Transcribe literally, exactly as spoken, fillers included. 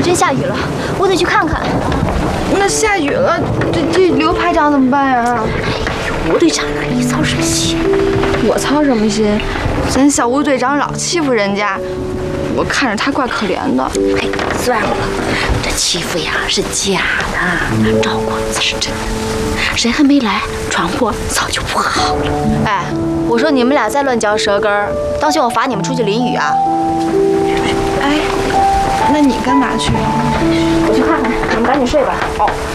真下雨了，我得去看看。 那下雨了，这这刘排长怎么办呀？ 吴队长呢？你操什么心？ 我操什么心？咱小吴队长老欺负人家，我看着他怪可怜的。 哎，算了，这欺负呀是假的，赵公子是真的。人还没来，船货早就铺好了。哎，我说你们俩再乱嚼舌根儿，当心我罚你们出去淋雨啊！ 哎，那你干嘛去？ 我去看看，你们赶紧睡吧。哦。